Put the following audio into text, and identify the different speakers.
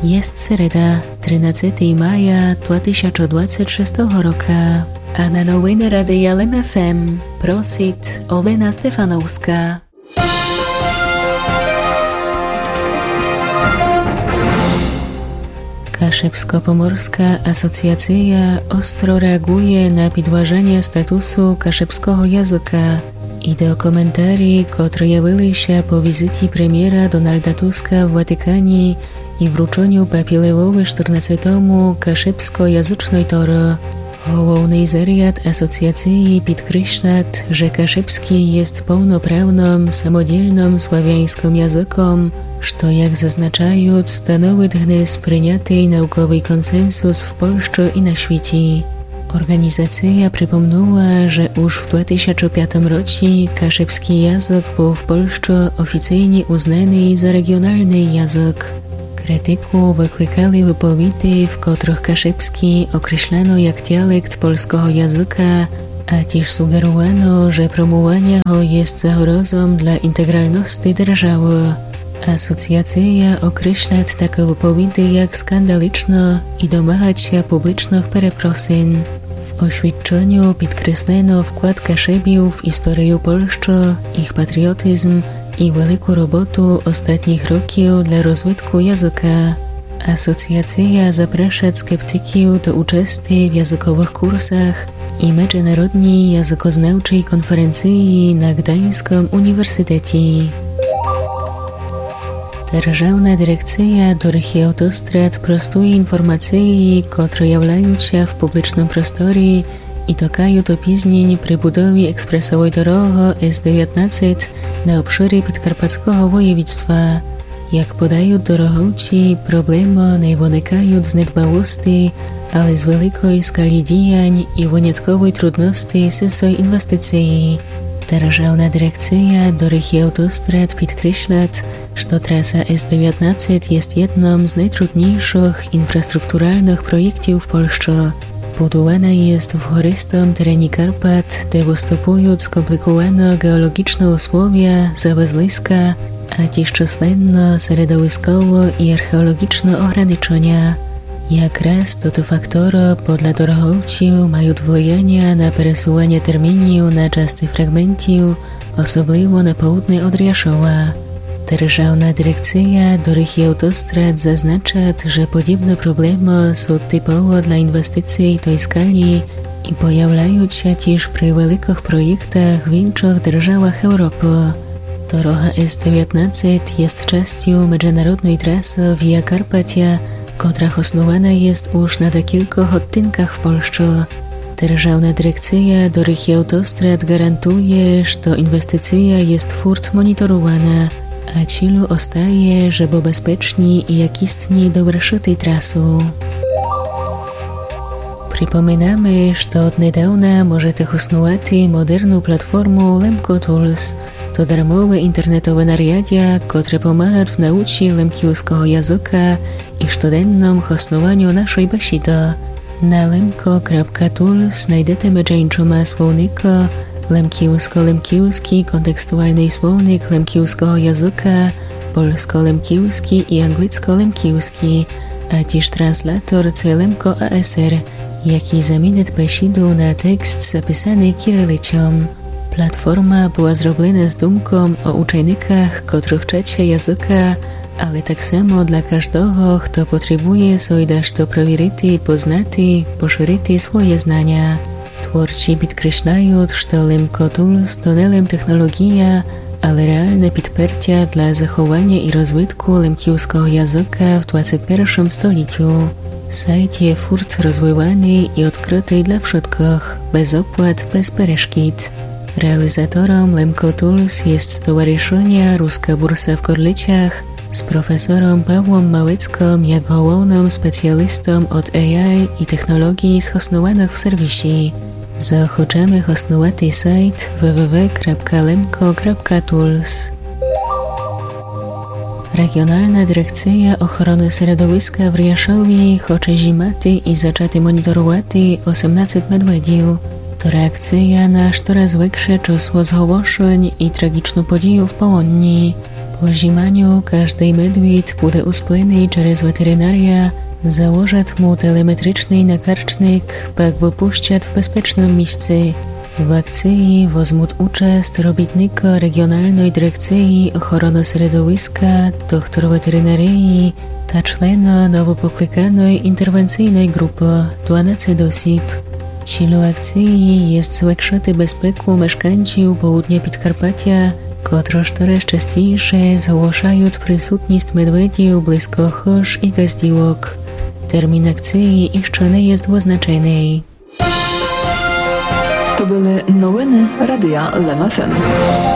Speaker 1: Jest sereda, 13 maja 2026 roku, a na nowiny Radia LEM FM prosit Olena Stefanowska. Kaszebsko-Pomorska Asocjacja ostro reaguje na підважання статусу кашебського язика і до коментарі, котрі явилися по візиті прем'єра Дональда Туска в Ватикані і врученню папілевови 14-му кашебсько-язичної Торо. Головний заряд асоціації підкреслить, що кашебський є повноправним, самодільним славянським язиком, що, як зазначають, становить гнезд прийнятий науковий консенсус в Польщі і на світі. Organizacja przypomniała, że już w 2005 roku kaszebski język był w Polsce oficjalnie uznany za regionalny język. Krytyku wyklikali wypowiedzi, w których kaszebski określano jak dialekt polskiego języka, a też sugerowano, że promowanie go jest zagrozą dla integralności держаwy. Asocjacja określa takie wypowiedzi jak skandaliczne i domagać się publicznych przeprosin. W oświadczeniu podkreślono wkład Kaszebiów w historię Polski, ich patriotyzm i wielką robotę ostatnich roków dla rozwoju języka. Asocjacja zaprasza skeptyków do uczestnictwa w językowych kursach i międzynarodniej językoznawczej konferencji na Gdańskim Uniwersytecie. Державна дирекція доріг і автострад простує інформації, котрі являються в публічному просторі і токають опізнень при будові експресової дороги С-19 на обширі Підкарпатського воєводства. Як подають дороговці, проблеми не виникають з недбалості, але з великої скалі діянь і виняткової трудності з інвестиції. Державна дирекція доріг і автострад підкреслить, że trasa S-19 jest jednym z najtrudniejszych infrastrukturalnych projektów w Polsce. Budowana jest w chorystym terenie Karpat, gdzie występują skomplikowane geologiczne usłowia, zawezliska, a też czasne środowiskowe i archeologiczne ograniczenia. Jak raz to faktory podle doroговців mają wpływanie na przesuwanie terminów na częste fragmenty, особливо na południe od Rzeszowa. Державна дирекція доріг і автострад zaznacza, że podobne problemy są typowe dla inwestycji tej skali i pojawiają się też przy wielkich projektach w innych krajach Europy. Droga S-19 jest częścią międzynarodnej trasy Via Carpatia, która osnowana jest już na kilku odcinkach w Polsce. Державна дирекція доріг і автострад gwarantuje, że inwestycja jest furt monitorowana, a celu ostaje, żeby bezpiecznie i jakistnie dovršiti trasu. Przypominamy, że od niedawna możecie używać moderną platformę Lemko Tools. To darmowe internetowe narzędzia, które pomagają w nauce lemkiewskiego języka i codziennym uznawaniu naszej besiedy. Na lemko.tools znajdziecie między słownika lemkiewsko-lemkiewski kontekstualny słownik lemkiewskiego języka, polsko-lemkiewski i anglicko-lemkiewski, a też translator Lemko ASR, jaki zamieni besiedę na tekst zapisany kirylicą. Platforma była zrobiona z dumką o uczestnikach, którzy uczą języka, ale tak samo dla każdego, kto potrzebuje sobie to prowieriti, poznati, poszeriti swoje znania. Twórcy podkreślają, że Lemko Tools to nie technologia, ale realne podparcie dla zachowania i rozwoju lemkiewskiego języka w XXI stuleciu. Sajt jest furt rozwijany i odkryty dla wszystkich, bez opłat, bez перешкод. Realizatorem Lemko Tools jest Stowarzyszenie Ruska Bursa w Gorlicach z profesorem Pawłem Małeckim jak głównym specjalistą od AI i technologii stosowanych w serwisie. Zaochotamy osnować sajt www.lemko.tools. Regionalna Dyrekcja Ochrony Środowiska w Rzeszowie chce zimati i zaczęty monitorować 18 medwedów. To reakcja na coraz większe czasło zgłoszeń i tragiczną podію w Połonii. Po zimaniu każdy medwid bude usplený через weterynaria, założat mu telemetryczny nakarcznik, pak wypuszczat w bezpiecznym miejscu. W akcji wozmut uczest robitnika Regionalnej Dyrekcji Ochrony Środowiska, doktor weterynarii, ta czlena nowo poklikanej interwencyjnej grupy 12 osób. Celu akcji jest zwiększyć bezpieku mieszkańców południa Podkarpacia, którzy coraz częściej zgłaszają przysutność medwedów blisko chóż i gazdówek. Termin akcji jeszcze nie jest wyznaczony.
Speaker 2: To były nowiny Radia LEM FM.